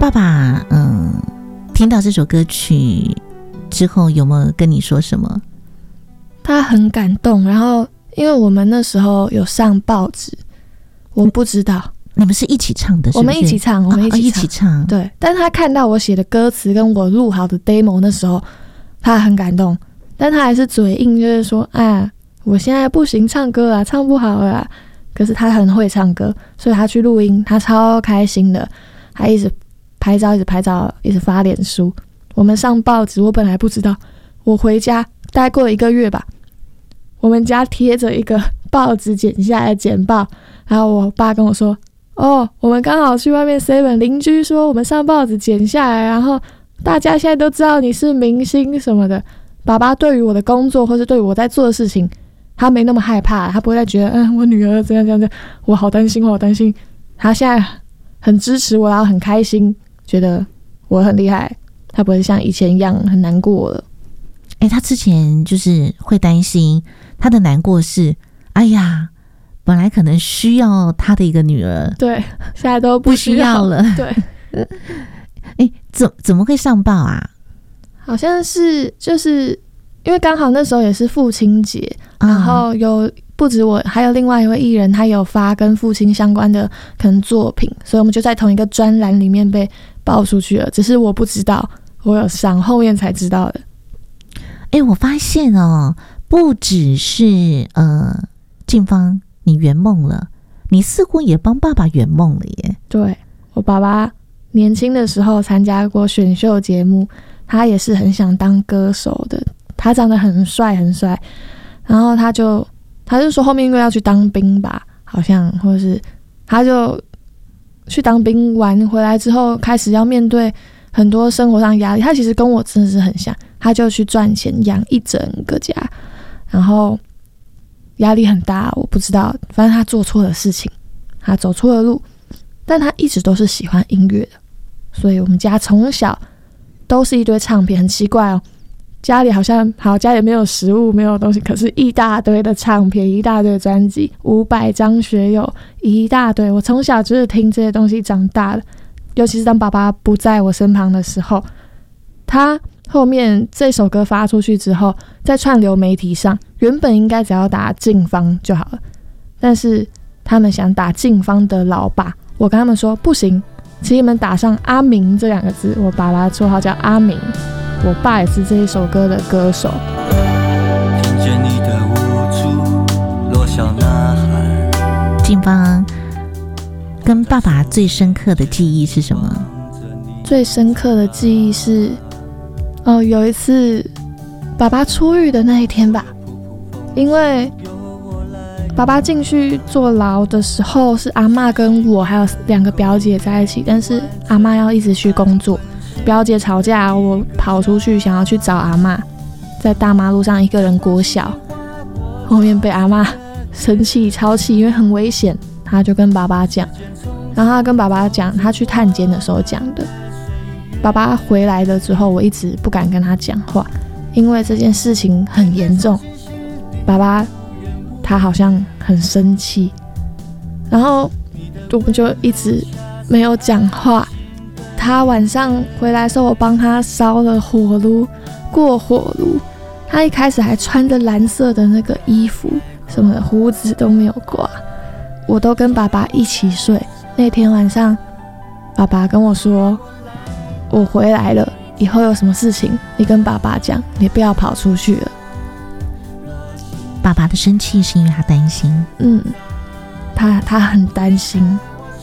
爸爸听到这首歌曲之后有没有跟你说什么？ 他很感动，然后因为我们那时候有上报纸，我不知道。 你们是一起唱的是不是？ 我们一起唱， 一起唱。 对，但他看到我写的歌词跟我录好的 demo 那时候，他很感动，但他还是嘴硬，就是说我现在不行唱歌啊，唱不好啊。可是他很会唱歌，所以他去录音，他超开心的，还一直拍照，一直发脸书。我们上报纸，我本来不知道，我回家大概过了1个月吧，我们家贴着一个报纸剪下来的简报，然后我爸跟我说，我们刚好去外面 7 邻居说我们上报纸剪下来，然后大家现在都知道你是明星什么的。爸爸对于我的工作或是对于我在做的事情，他没那么害怕，他不会再觉得我女儿这样，我好担心。他现在很支持我，然后很开心，觉得我很厉害，他不会像以前一样很难过了。 他之前就是会担心，他的难过是本来可能需要他的一个女儿， 对，现在都不需要了。对，怎么会上报啊？ 好像是就是因为刚好那时候也是父亲节，然后有不止我，还有另外一位艺人，他有发跟父亲相关的可能作品，所以我们就在同一个专栏里面被报出去了。只是我不知道，我有上，后面才知道的。 我发现不只是静芳你圆梦了，你似乎也帮爸爸圆梦了耶。 对，我爸爸年轻的时候参加过选秀节目，他也是很想当歌手的，他长得很帅，然后他就说后面因为要去当兵吧，好像或者是他就去当兵完回来之后，开始要面对很多生活上压力。他其实跟我真的是很像，他就去赚钱养一整个家，然后压力很大，我不知道，反正他做错了事情，他走错了路，但他一直都是喜欢音乐的，所以我们家从小都是一堆唱片，很奇怪家里家里没有食物，没有东西，可是一大堆的唱片，一大堆的专辑，500张学友，一大堆。我从小就是听这些东西长大的，尤其是当爸爸不在我身旁的时候，他后面这首歌发出去之后，在串流媒体上，原本应该只要打静芳就好了，但是他们想打静芳的老爸，我跟他们说不行，请你们打上阿明这2个字。我爸爸的绰号叫阿明，我爸也是这一首歌的歌手。 听见你的无助落小呐喊。 静芳跟爸爸最深刻的记忆是什么？ 最深刻的记忆是有一次爸爸出狱的那一天吧，因为爸爸进去坐牢的时候是阿嬷跟我还有2个表姐在一起，但是阿嬷要一直去工作，表姐吵架，我跑出去想要去找阿嬷，在大马路上一个人国小，后面被阿嬷生气超气，因为很危险，他就跟爸爸讲，然后他跟爸爸讲他去探监的时候讲的。爸爸回来了之后，我一直不敢跟他讲话，因为这件事情很严重，爸爸他好像很生气，然后我们就一直没有讲话。他晚上回来的时候，我帮他烧了火炉，过火炉。他一开始还穿着蓝色的那个衣服，什么的胡子都没有刮。我都跟爸爸一起睡。那天晚上，爸爸跟我说，我回来了，以后有什么事情你跟爸爸讲，你不要跑出去了。 爸爸的生气是因为他担心。 他很担心。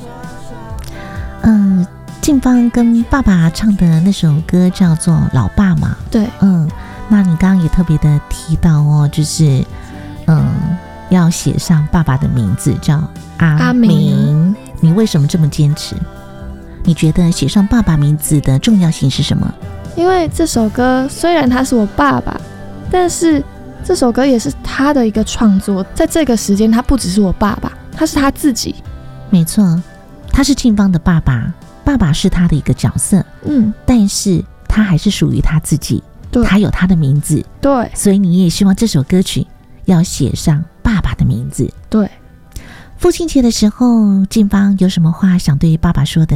静芳跟爸爸唱的那首歌叫做《老爸》嘛？ 对。 那你刚刚也特别的提到就是要写上爸爸的名字，叫阿明。你为什么这么坚持？你觉得写上爸爸名字的重要性是什么？ 因为这首歌虽然他是我爸爸，但是这首歌也是他的一个创作，在这个时间他不只是我爸爸，他是他自己。 没错，他是静芳的爸爸，爸爸是他的一个角色，但是他还是属于他自己，他有他的名字， 对， 所以你也希望这首歌曲要写上爸爸的名字。 对， 父亲节的时候，静芳有什么话想对爸爸说的？